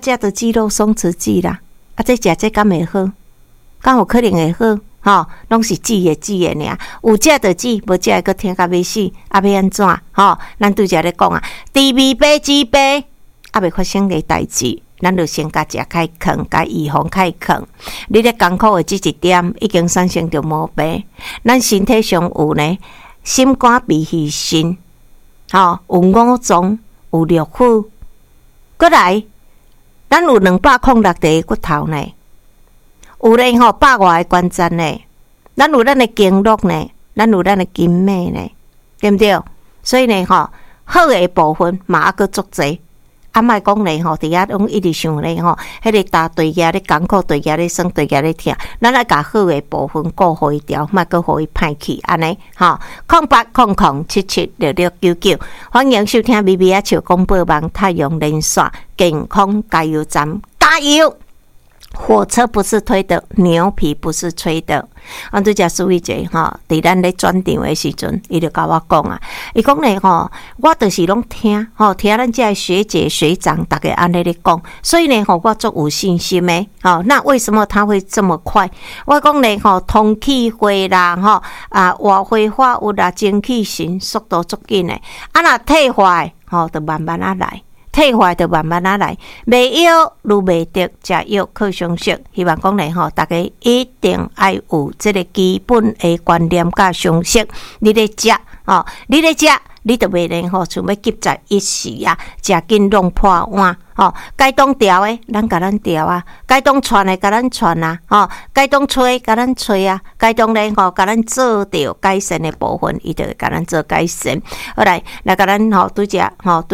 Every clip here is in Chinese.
食着肌肉松弛剂啦，这食这敢会好？敢有可能会好？拢是止的尔。有食着止，无食个听甲要死，要安怎？咱拄则咧讲啊，治未病治病，未发生个代志，咱就先甲食开坑，甲预防开坑。你咧艰苦的这一点，已经产生着毛病。咱身体上有呢，心肝脾肺肾，有五脏，有六腑。过来，咱有206个骨头呢。有咧100外个关节呢，咱有咱的经络呢，咱有咱的筋脉呢，对不对？所以呢，好的部分嘛还佫足侪。莫讲咧伫遐拢一直想咧迄个大对牙咧艰苦，对牙咧酸，对牙咧疼，咱来甲好的部分顾好伊调，莫佫互伊歹去安尼0800776699，欢迎收听咪咪笑广播网太阳连线健康加油站，加油！火车不是推的，牛皮不是吹的。拄则苏慧姐伫咱咧转场的时阵，伊就甲我讲啊，伊讲咧我就是拢听听咱这学姐学长大家安尼咧讲，所以呢我足有信心的。那为什么他会这么快？我讲咧通气血啦活血化物啦，精气神速度足紧的。若退化就慢慢来。退化就慢慢来，袂药如袂得，食药靠常识。希望讲咧大家一定要有这个基本的观念甲常识。你咧食你就袂能像要急在一时啊，食紧弄破碗该当调的，咱甲咱调啊；该当传的，甲咱传啊；该当吹，甲咱吹啊；该当咧甲咱做着改善的部分，伊就甲咱做改善。后来甲咱拄则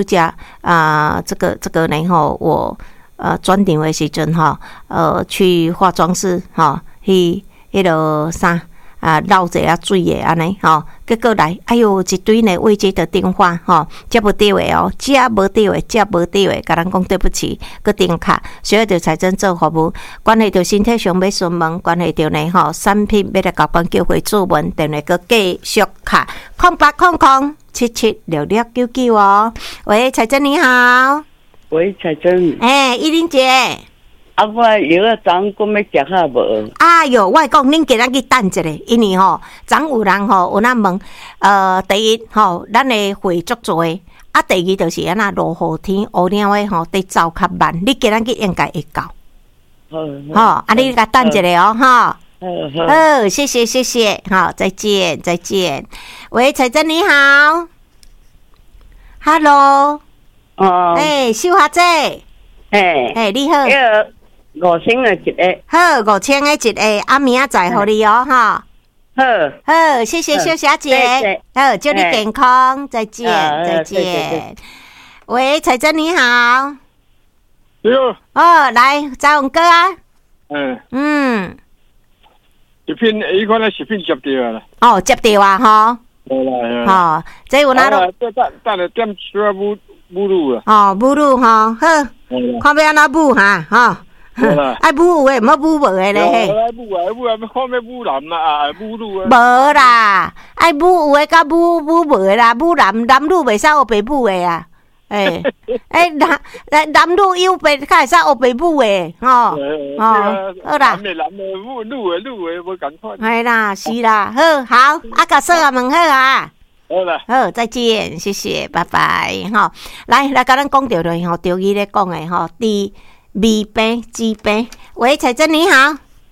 这个呢我转场的时阵去化妆室去迄落啥。捞一下水的安尼结果来，哎哟，一堆呢未接的电话接不到的接无到的，甲咱讲对不起，个电卡需要着财政做服务，关系到身体上要询问，关系到呢产品要来交关叫回注文，电话个继续卡0800776699哦。喂，彩珍你好。 喂，彩珍。 依玲姐。 我药啊，昨我要食下无？ 哎哟，我讲恁今仔去等一下，因为昨有人有那问，第一咱的会足多，第二就是安那落雨天，乌鸟的得走较慢，你今仔去应该会到。好，你甲等一下好，谢谢，再见。喂，彩珍你好 ，Hello， 秀华姐，你好。 5000的一个， 好，5000的一个，明仔载互你好，谢谢秀小姐，祝你健康，再见。喂，彩珍你好， 你好， 来，早红哥啊， 食品，伊看那食品接到啦， 接到啊，这有哪咯？ 等下点需要母乳啊， 母乳好，看要安怎母爱母有诶，冇母无诶咧。 爱母看要母男啦，母女啊。 无啦，爱母有诶，甲母无诶啦，母男女袂使学爸母诶啊。男女有爸，较会使学爸母诶，好啦。 男诶，女诶，无共款。 系啦，是啦，好，甲说啊问好啊。 好啦， 好，再见，谢谢，拜拜，来，甲咱讲着咧，中医咧讲诶，未病治病。喂，彩珍你好。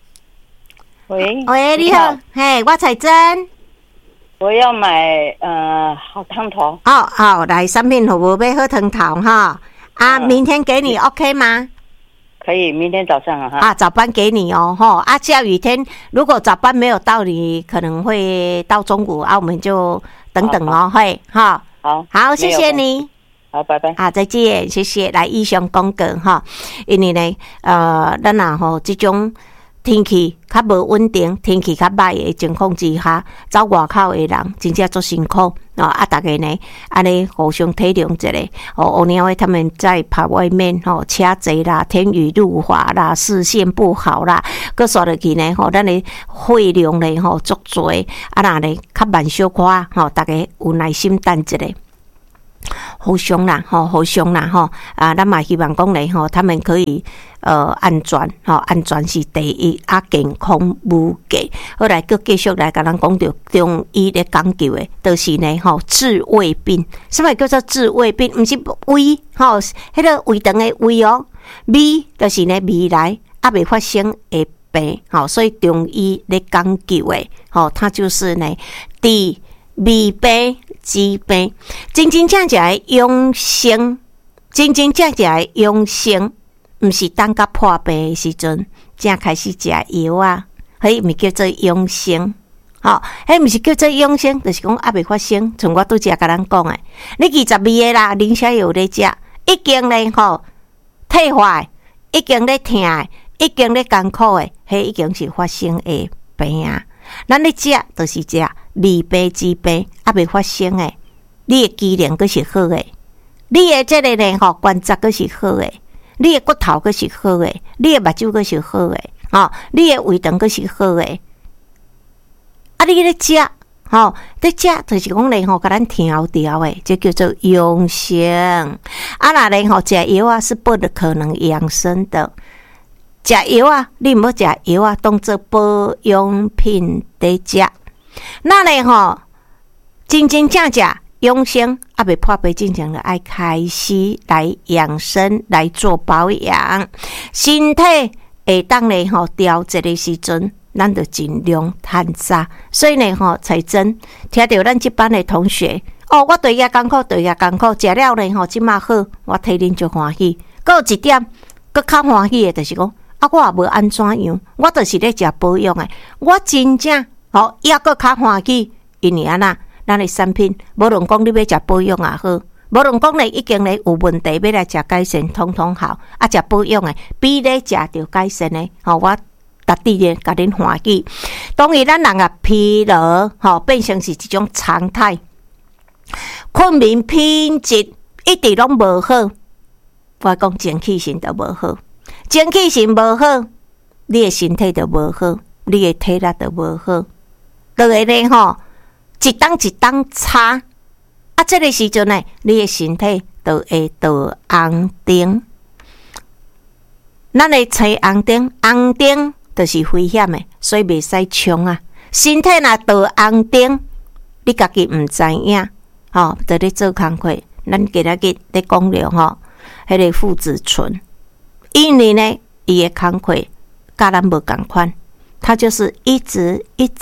喂，你好。我彩珍。 我要买好汤头。 好，来产品服务要好汤头明天给你 OK 吗？ 可以，明天早上早班给你下雨天如果早班没有到，你可能会到中午我们就等等好，谢谢你。 好，拜拜。 再见，谢谢。来，以上讲过因为呢，咱这种天气较无稳定，天气较歹的情况之下，走外口的人真正足辛苦大家呢，安尼互相体谅一下。乌鸟他们在跑外面车济啦，天雨路滑啦，视线不好啦，佮刷落去呢，咱的血量呢足多，若呢较慢小可大家有耐心等一下。 互相啦，互相啦，咱嘛希望讲咧，他们可以安全，安全是第一，健康无价。后来佮继续来甲咱讲到中医咧讲究诶，就是呢，治胃病。什么叫做治胃病？毋是胃，迄个胃肠诶胃哦，胃就是呢未来未发生诶病，所以中医咧讲究诶，它就是呢治未病。治病，真真正正的养生，真真正正的养生，毋是等到破病的时阵才开始食药啊，迄毋是叫做养生，迄毋是叫做养生，就是讲未发生。像我拄则甲咱讲诶，你22个啦，零下药咧食，已经咧退化的，已经咧疼的，已经咧艰苦的，迄已经是发生的病啊。咱咧食就是食未病之病，未发生诶。你的机能阁是好诶，你的这个呢关节阁是好诶，你的骨头阁是好诶，你的目睭阁是好诶，你的胃肠阁是好诶。你咧食，咧食就是讲咧甲咱调调诶，这叫做养生。若咧食药是不可能养生的。食药你毋好食药当做保养品在食。那咧真真正正养生未破病之前，就爱开始来养生，来做保养。身体会当咧调节的时阵，咱就尽量趁早。所以呢彩珍听到咱这班的同学，我对遐艰苦，对遐艰苦，食了呢即马好，我替恁就欢喜。还有一点，佫较欢喜的，就是讲。我也无安怎样，我就是咧食保养诶。我真正抑佫较欢喜，因为安那咱诶产品，无论讲你要食保养也好，无论讲咧已经咧有问题要来食改善，统统好。食保养诶，比咧食着改善诶，我特地咧甲恁欢喜。当然，咱人疲劳，变成是一种常态，困眠品质一直拢无好。我讲精气神都无好。精气神无好，你的身体就无好，你的体力就无好，就会咧一当一当差。这个时阵呢，你的身体就会倒红灯。咱的吹红灯，红灯就是危险的，所以袂使冲啊。身体若倒红灯，你家己毋知影，就咧做工课。咱今仔日咧讲了迄个附子醇。因为呢，伊的工课甲咱无共款，他就是一直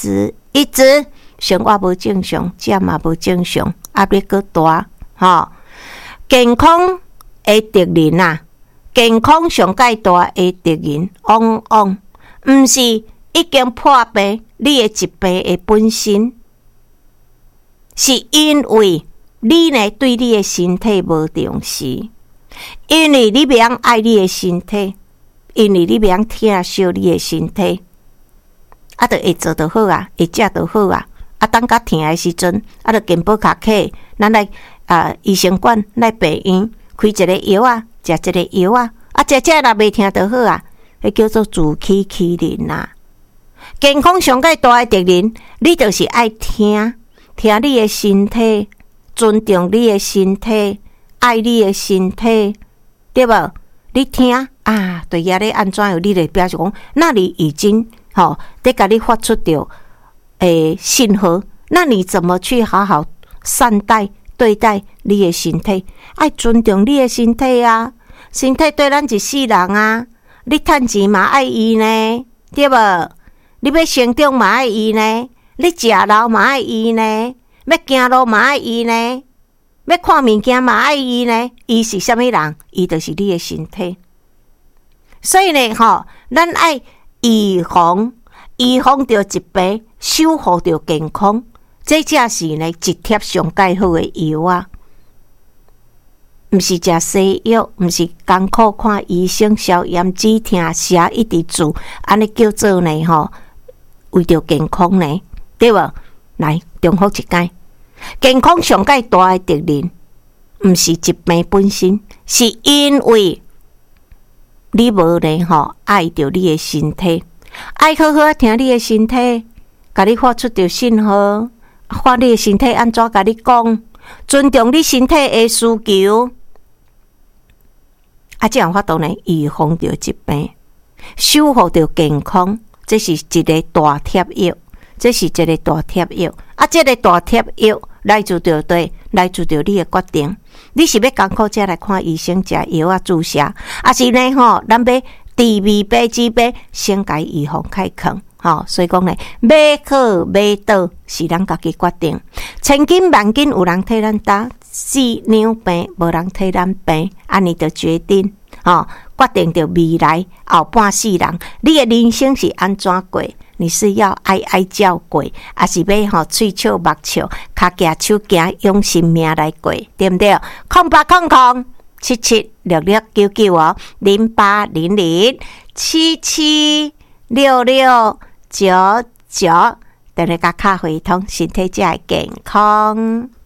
生活无正常，食嘛无正常，压力阁大，健康的敌人啊，健康上介大的敌人，往往毋是已经破病，你的疾病的本身，是因为你呢对你的身体无重视。因为你袂晓爱你的身体，因为你袂晓疼惜你的身体，就会做就好啊，会食就好啊。等到疼的时阵，就健保卡客，咱来医生馆来病院开一个药啊，食一个药啊，食若袂疼就好啊。迄叫做自欺欺人啊。健康上介大的敌人，你就是爱听你的身体，尊重你的身体。爱你的身体，对无？你听对呀，你安怎样？你就表示讲，那你已经在甲你发出着信号，那你怎么去好好善待对待你的身体？爱尊重你的身体啊！身体对咱一世人啊！你趁钱嘛爱伊呢，对无？你要成长嘛爱伊呢，你食老嘛爱伊呢，要行路嘛爱伊呢。要看物件嘛爱伊呢，伊是啥物人？伊就是你的身体。所以呢，咱爱预防着疾病，守护着健康，这才是呢一贴上介好的药啊！毋是食西药，毋是艰苦看医生消炎止疼写一直做，安尼叫做呢为着健康呢，对无？来，重复一解。健康上介大的敌人，毋是疾病本身，是因为你无呢爱着你的身体，爱好好听你的身体，甲你发出着信号，看你的身体安怎甲你讲， 尊重你身体的需求，这样法度呢，预防着疾病，守护着健康，这是一个大贴药，这是一个大贴药。这个大贴药来自着对，来自着你的决定。你是要艰苦才来看医生食药啊注射，是呢咱要治未病治病，先甲预防开康。所以讲呢，买好买倒是咱家己决定。千金万金有人替咱打，死娘病无人替咱病，安尼就决定，决定着未来后半世人，你的人生是安怎过？你是要哀哀叫过，还是要喙笑目笑，脚行手行，用生命来过，对不对？08007766990800776699，等你甲卡回通，身体才会健康。